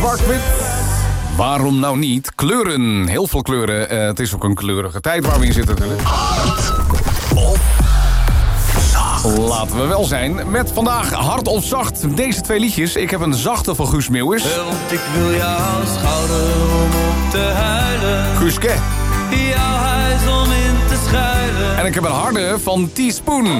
Zwart-wit. Waarom nou niet? Kleuren, heel veel kleuren. Het is ook een kleurige tijd waar we in zitten natuurlijk. Laten we wel zijn. Met vandaag hard of zacht. Deze twee liedjes. Ik heb een zachte van Guus Meeuwis. Want ik wil jouw schouder om op te huilen. Guuske. Jouw huis om in te schuilen. En ik heb een harde van Teaspoon.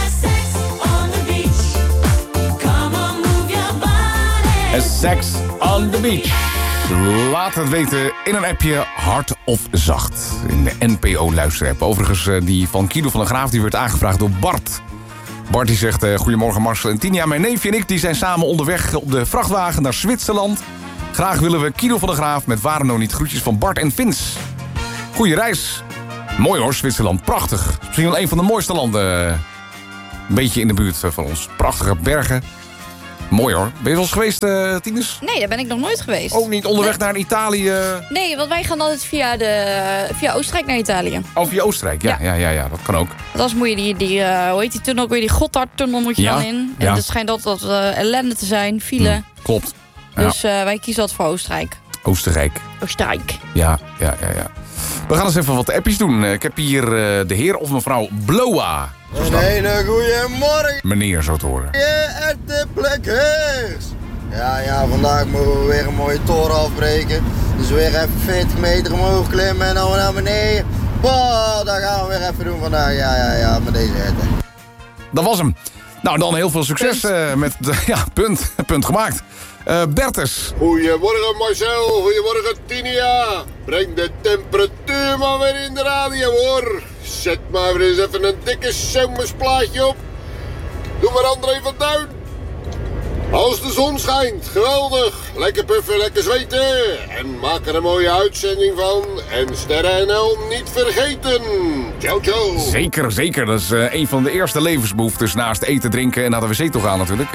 Sex on the beach. Laat het weten in een appje hard of zacht. In de NPO-luisterapp. Overigens, die van Guido van der Graaf die werd aangevraagd door Bart. Bart die zegt, goedemorgen Marcel en Tinia. Mijn neefje en ik die zijn samen onderweg op de vrachtwagen naar Zwitserland. Graag willen we Guido van der Graaf met Waren nou niet groetjes van Bart en Vince. Goeie reis. Mooi hoor, Zwitserland. Prachtig. Misschien wel een van de mooiste landen. Een beetje in de buurt van ons. Prachtige bergen. Mooi hoor. Ben je wel eens geweest, Tines? Nee, daar ben ik nog nooit geweest. Ook niet onderweg naar Italië? Nee, want wij gaan altijd via Oostenrijk naar Italië. Oh, via Oostenrijk? Ja, dat kan ook. Want anders moet je hoe heet die tunnel ook weer? Die Gotthardtunnel moet je dan in. En het schijnt altijd ellende te zijn, file. Klopt. Ja. Dus wij kiezen altijd voor Oostenrijk. Oostenrijk. Ja. We gaan eens even wat appjes doen. Ik heb hier de heer of mevrouw Bloa. Een hele goede morgen. Meneer, zo te horen. Erteplekkers. Ja, vandaag moeten we weer een mooie toren afbreken. Dus weer even 40 meter omhoog klimmen en dan weer naar beneden. Boah, dat gaan we weer even doen vandaag. Ja, met deze herten. Dat was hem. Nou, dan heel veel succes met punt gemaakt. Bertus. Goedemorgen Marcel, goedemorgen Tinia. Breng de temperatuur maar weer in de radio hoor. Zet maar weer eens even een dikke zomersplaatje op. Doe maar André van Duin. Als de zon schijnt, geweldig. Lekker puffen, lekker zweten. En maak er een mooie uitzending van. En Sterren NL niet vergeten. Ciao, ciao. Zeker. Dat is een van de eerste levensbehoeftes naast eten, drinken en naar de wc toe gaan natuurlijk.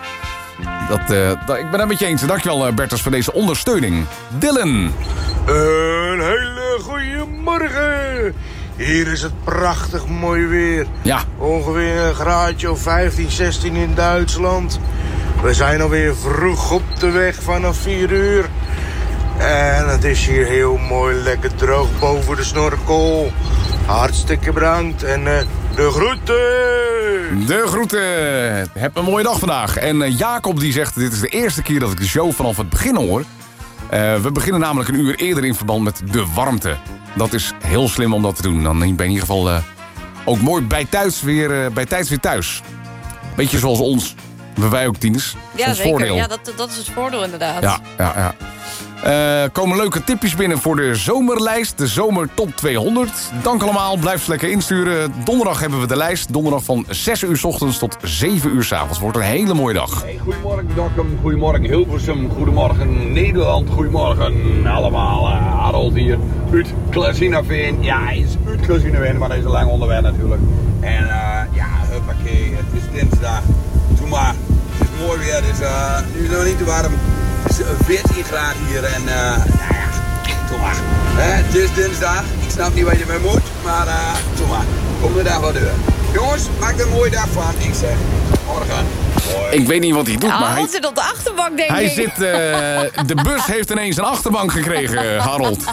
Ik ben het met je eens. Dankjewel Bertus voor deze ondersteuning. Dylan. Een hele goede morgen. Hier is het prachtig mooi weer. Ja. Ongeveer een graadje of 15, 16 in Duitsland. We zijn alweer vroeg op de weg vanaf 4 uur. En het is hier heel mooi lekker droog boven de snorkel. Hartstikke bedankt en de groeten. De groeten. Heb een mooie dag vandaag. En Jacob die zegt, dit is de eerste keer dat ik de show vanaf het begin hoor. We beginnen namelijk een uur eerder in verband met de warmte. Dat is heel slim om dat te doen. Dan ben je in ieder geval ook mooi bij tijds weer thuis. Beetje zoals ons. Hebben wij ook Tines. Ja, zeker. Voordeel. Ja, dat is het voordeel inderdaad. Ja. Komen leuke tipjes binnen voor de zomerlijst. De zomer top 200. Dank allemaal. Blijf lekker insturen. Donderdag hebben we de lijst. Donderdag van 6 uur 's ochtends tot 7 uur 's avonds. Wordt een hele mooie dag. Hey, goedemorgen Dokkum. Goedemorgen Hilversum. Goedemorgen Nederland. Goedemorgen allemaal. Harold hier. Uit Klazinaveen. Ja, hij is uit Klazinaveen, maar hij is lang onderweg natuurlijk. En huppakee. Het is dinsdag. Doe maar. Het is mooi weer. Dus nu is het nog niet te warm. Het is 14 graden hier en doe maar. Het is dinsdag. Ik snap niet wat je mee moet, maar doe maar. Kom de dag wel deur. Jongens, maak er een mooie dag van. Ik zeg, morgen. Hoi. Ik weet niet wat hij doet, maar hij zit op de achterbank, denk ik. De bus heeft ineens een achterbank gekregen, Harold.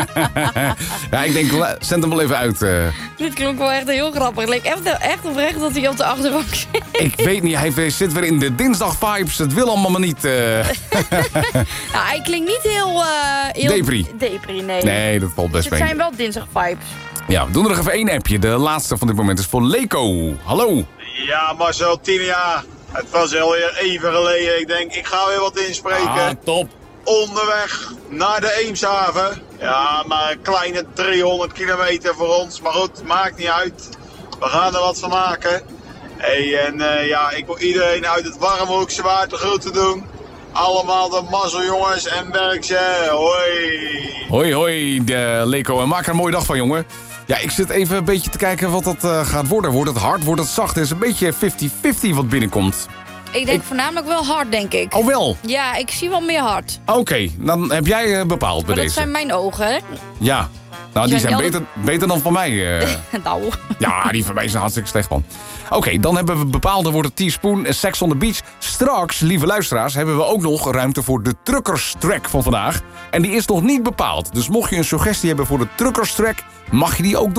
Ja, ik denk, zend hem wel even uit. Dit klonk wel echt heel grappig. Het leek echt oprecht dat hij op de achterbank zit. Ik weet niet, hij zit weer in de dinsdag-vibes. Het wil allemaal maar niet. Nou, hij klinkt niet heel Depri, nee. Nee, dat valt best mee. Het zijn wel dinsdag-vibes. Ja, we doen er nog even 1 appje. De laatste van dit moment is voor Leko. Hallo. Ja, Marcel, Tinia. Het was alweer even geleden. Ik denk, ik ga weer wat inspreken. Top. Onderweg naar de Eemshaven. Ja, maar een kleine 300 kilometer voor ons. Maar goed, maakt niet uit. We gaan er wat van maken. Hey, en ik wil iedereen uit het Warmhoekse water groeten doen. Allemaal de mazzeljongens en werk ze. Hoi. Hoi, Leko. En maak er een mooie dag van, jongen. Ja, ik zit even een beetje te kijken wat dat gaat worden. Wordt het hard, wordt het zacht? Het is een beetje 50-50 wat binnenkomt. Ik denk voornamelijk wel hard, denk ik. Oh, wel? Ja, ik zie wel meer hard. Oké, dan heb jij bepaald bij deze. Dat zijn mijn ogen, hè? Ja. Nou, die zijn beter dan van mij. Nou. Ja, die van mij zijn hartstikke slecht, man. Oké, dan hebben we bepaald, dan wordt het Teaspoon en Sex on the Beach. Straks, lieve luisteraars, hebben we ook nog ruimte voor de Truckers-track van vandaag. En die is nog niet bepaald. Dus mocht je een suggestie hebben voor de Truckers-track, mag je die ook